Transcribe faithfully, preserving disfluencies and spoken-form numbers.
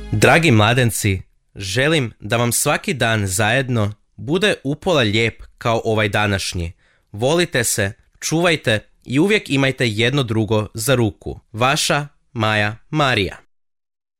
Dragi mladenci, želim da vam svaki dan zajedno bude upola lijep kao ovaj današnji. Volite se, čuvajte i uvijek imajte jedno drugo za ruku. Vaša Maja Marija.